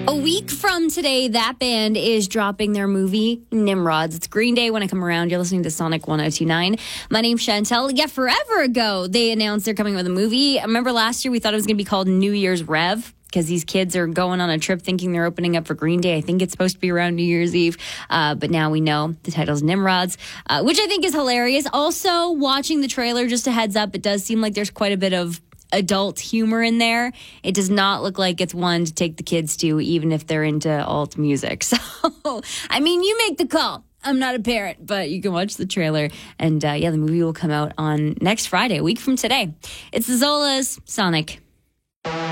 A week from today, that band is dropping their movie, Nimrods. It's Green Day when I come around. You're listening to Sonic 102.9. My name's Chantel. Yeah, forever ago, they announced they're coming with a movie. I remember last year we thought it was going to be called New Year's Rev, because these kids are going on a trip thinking they're opening up for Green Day. I think it's supposed to be around New Year's Eve. But now we know the title's Nimrods, which I think is hilarious. Also, watching the trailer, just a heads up, it does seem like there's quite a bit of adult humor in there. It does not look like it's one to take the kids to, even if they're into alt music. So, I mean, you make the call. I'm not a parent, but you can watch the trailer. And the movie will come out on next Friday, a week from today. It's the Zolas, Sonic.